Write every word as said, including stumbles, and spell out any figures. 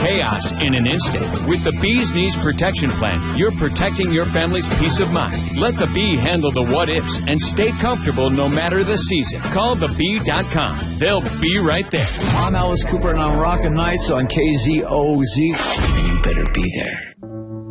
chaos in an instant. With the Bee's Knees Protection Plan, you're protecting your family's peace of mind. Let the Bee handle the what-ifs and stay comfortable no matter the season. Call the bee dot com. They'll be right there. I'm Alice Cooper, and I'm rocking nights on K Z O Z. You better be there.